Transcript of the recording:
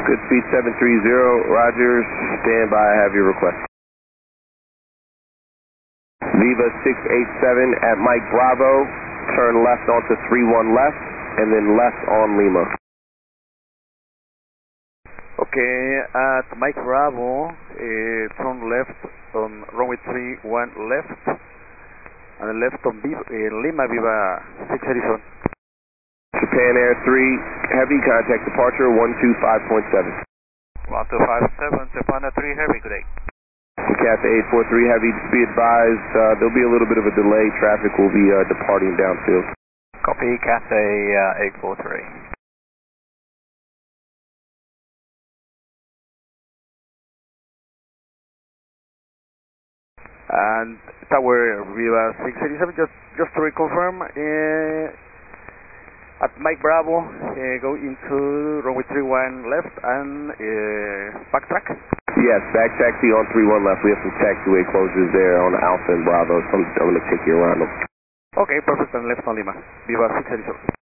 Good speed 730, Roger, stand by, I have your request. Viva 687 at Mike Bravo, turn left onto 31 left, and then left on Lima. Okay, at Mike Bravo, turn left on runway 31 left, and left on Lima Viva 687. Japan Air 3, Heavy, contact departure 125.7. 1257, Japan Air 3 Heavy, good day. Cathay 843 Heavy, just be advised, there'll be a little bit of a delay. Traffic will be departing downfield. Copy, Cathay 843. And Tower Viva 687, just to reconfirm, at Mike Bravo, go into runway 31 left and backtrack? Yes, back taxi on 31 left. We have some taxiway closures there on Alpha and Bravo, so I'm going to take you around them. Okay, perfect, and left on Lima, Viva 687.